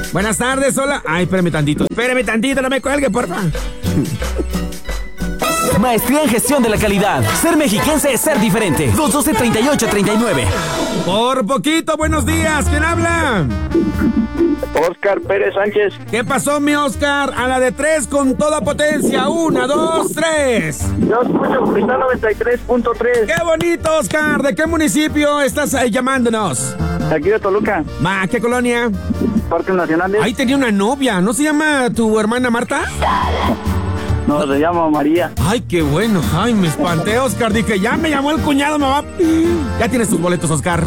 Buenas tardes, hola. Ay, espérame tantito, no me cuelgue, porfa. Maestría en gestión de la calidad. Ser mexiquense es ser diferente. 212-3839. Por poquito, buenos días. ¿Quién habla? Oscar Pérez Sánchez. ¿Qué pasó, mi Oscar? A la de 3 con toda potencia. 1, 2, 3. Yo escucho Cristal 93.3. ¡Qué bonito, Oscar! ¿De qué municipio estás llamándonos? Aquí de Toluca. ¿Qué colonia? Parques Nacionales. Ahí tenía una novia. ¿No se llama tu hermana Marta? No, se llama María. Ay, qué bueno. Ay, me espanté, Oscar. Dije, ya me llamó el cuñado, me va. Ya tienes tus boletos, Oscar.